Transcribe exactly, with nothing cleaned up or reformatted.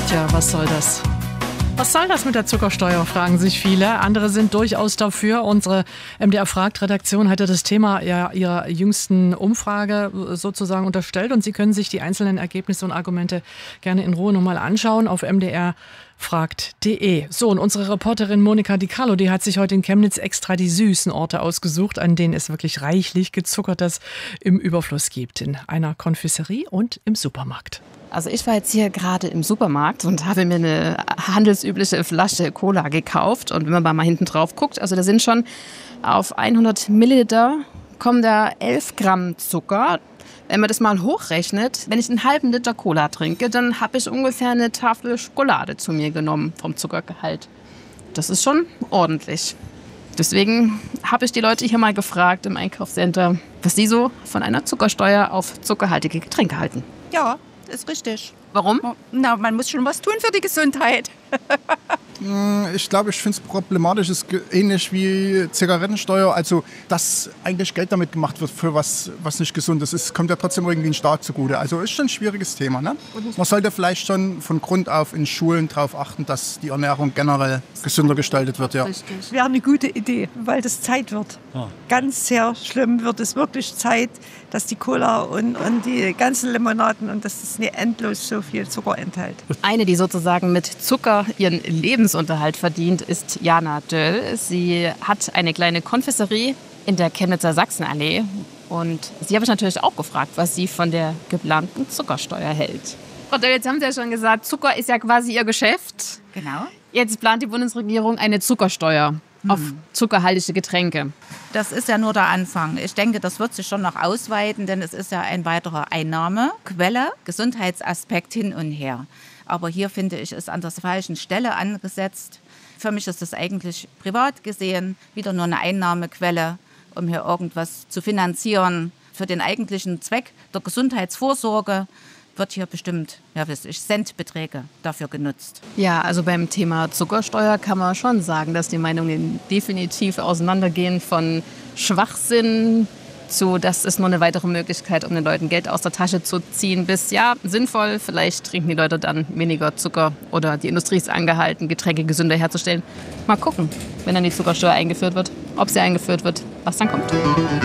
Tja, was soll das? Was soll das mit der Zuckersteuer, fragen sich viele. Andere sind durchaus dafür. Unsere M D R Fragt-Redaktion hatte das Thema ja ihrer jüngsten Umfrage sozusagen unterstellt. Und Sie können sich die einzelnen Ergebnisse und Argumente gerne in Ruhe nochmal anschauen auf m d r fragt punkt d e. So, und unsere Reporterin Monika Di Carlo, die hat sich heute in Chemnitz extra die süßen Orte ausgesucht, an denen es wirklich reichlich Gezuckertes im Überfluss gibt. In einer Konfiserie und im Supermarkt. Also ich war jetzt hier gerade im Supermarkt und habe mir eine handelsübliche Flasche Cola gekauft. Und wenn man mal hinten drauf guckt, also da sind schon auf hundert Milliliter kommen da elf Gramm Zucker. Wenn man das mal hochrechnet, wenn ich einen halben Liter Cola trinke, dann habe ich ungefähr eine Tafel Schokolade zu mir genommen vom Zuckergehalt. Das ist schon ordentlich. Deswegen habe ich die Leute hier mal gefragt im Einkaufscenter, was sie so von einer Zuckersteuer auf zuckerhaltige Getränke halten. Ja, ist richtig. Warum? Na, man muss schon was tun für die Gesundheit. Ich glaube, ich finde es problematisch. Es ist ähnlich wie Zigarettensteuer. Also, dass eigentlich Geld damit gemacht wird für was, was nicht gesund ist. Es kommt ja trotzdem irgendwie den Staat zugute. Also, ist schon ein schwieriges Thema. Ne? Man sollte vielleicht schon von Grund auf in Schulen darauf achten, dass die Ernährung generell gesünder gestaltet wird. Ja. Richtig. Wäre eine gute Idee, weil das Zeit wird. Ja. Ganz sehr schlimm wird es wirklich Zeit, dass die Cola und, und die ganzen Limonaden und dass es nicht endlos so viel Zucker enthält. Eine, die sozusagen mit Zucker ihren Lebensunterhalt verdient, ist Jana Döll. Sie hat eine kleine Konfiserie in der Chemnitzer Sachsenallee. Und sie habe ich natürlich auch gefragt, was sie von der geplanten Zuckersteuer hält. Frau Döll, jetzt haben Sie ja schon gesagt, Zucker ist ja quasi Ihr Geschäft. Genau. Jetzt plant die Bundesregierung eine Zuckersteuer hm. auf zuckerhaltige Getränke. Das ist ja nur der Anfang. Ich denke, das wird sich schon noch ausweiten, denn es ist ja ein weiterer Einnahmequelle, Gesundheitsaspekt hin und her. Aber hier, finde ich, ist an der falschen Stelle angesetzt. Für mich ist das eigentlich privat gesehen wieder nur eine Einnahmequelle, um hier irgendwas zu finanzieren. Für den eigentlichen Zweck der Gesundheitsvorsorge wird hier bestimmt, ja, weiß ich, Centbeträge dafür genutzt. Ja, also beim Thema Zuckersteuer kann man schon sagen, dass die Meinungen definitiv auseinandergehen von Schwachsinn zu, das ist nur eine weitere Möglichkeit, um den Leuten Geld aus der Tasche zu ziehen, bis, ja, sinnvoll, vielleicht trinken die Leute dann weniger Zucker oder die Industrie ist angehalten, Getränke gesünder herzustellen. Mal gucken, wenn dann die Zuckersteuer eingeführt wird, ob sie eingeführt wird, was dann kommt.